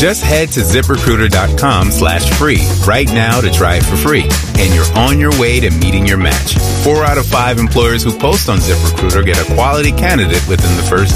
Just head to ZipRecruiter.com/free right now to try it for free. And you're on your way to meeting your match. 4 out of 5 employers who post on ZipRecruiter get a quality candidate within the first